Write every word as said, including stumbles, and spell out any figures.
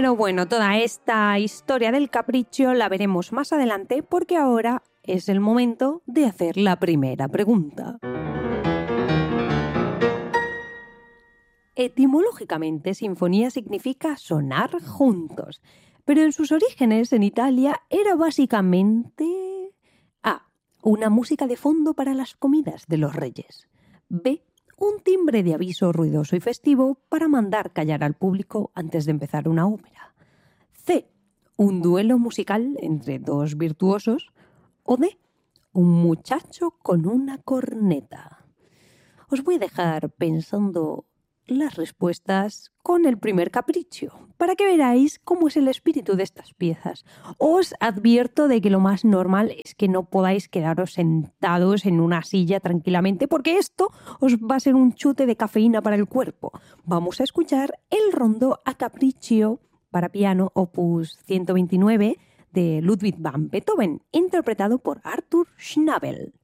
Pero bueno, toda esta historia del capricho la veremos más adelante porque ahora es el momento de hacer la primera pregunta. Etimológicamente, sinfonía significa sonar juntos, pero en sus orígenes en Italia era básicamente A. Una música de fondo para las comidas de los reyes. B. Un timbre de aviso ruidoso y festivo para mandar callar al público antes de empezar una ópera. C. Un duelo musical entre dos virtuosos. O D. Un muchacho con una corneta. Os voy a dejar pensando las respuestas con el primer capricho, para que veáis cómo es el espíritu de estas piezas. Os advierto de que lo más normal es que no podáis quedaros sentados en una silla tranquilamente, porque esto os va a ser un chute de cafeína para el cuerpo. Vamos a escuchar el rondo a capriccio para piano opus ciento veintinueve de Ludwig van Beethoven, interpretado por Arthur Schnabel.